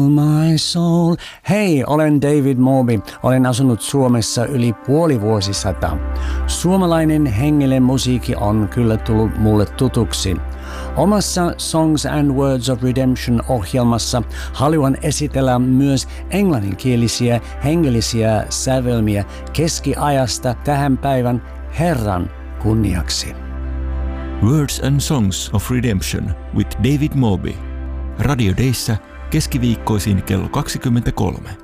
My soul. Hei, olen David Moby. Olen asunut Suomessa yli puoli vuosisataa. Suomalainen hengellinen musiikki on kyllä tullut mulle tutuksi. Omassa Songs and Words of Redemption -ohjelmassa haluan esitellä myös englanninkielisiä hengellisiä sävelmiä keskiajasta tähän päivän Herran kunniaksi. Words and Songs of Redemption with David Moby. Radio Dayssä keskiviikkoisin kello 23.